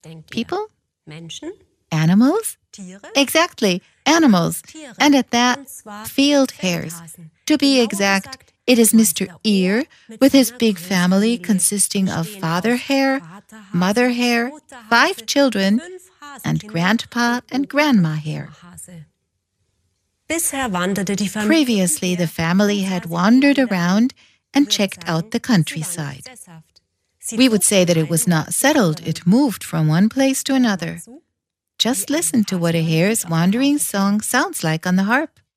People? Animals? Exactly, animals. And at that, field hares. To be exact, it is Mr. Ear with his big family consisting of father hare, mother hare, 5 children, and grandpa and grandma hare. Previously, the family had wandered around and checked out the countryside. We would say that it was not settled, it moved from one place to another. Just listen to what a hare's wandering song sounds like on the harp.